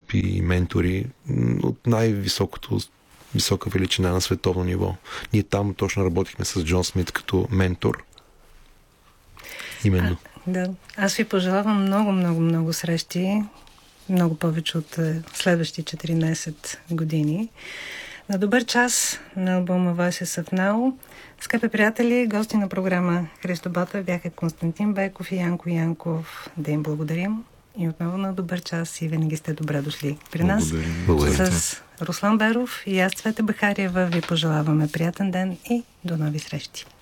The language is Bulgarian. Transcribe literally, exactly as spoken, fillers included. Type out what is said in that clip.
и ментори от най-високото висока величина на световно ниво. Ние там точно работихме с Джон Смит като ментор. Именно. А, да. Аз ви пожелавам много, много, много срещи. Много повече от следващи четиринайсет години. На добър час на албума Voices of Now. Скъпи приятели, гости на програма Христо Ботев бяха Константин Беков и Янко Янков. Да им благодарим. И отново на добър час и винаги сте добре дошли при нас. Благодарим. С Руслан Беров и аз, Цвета Бахариева, ви пожелаваме приятен ден и до нови срещи.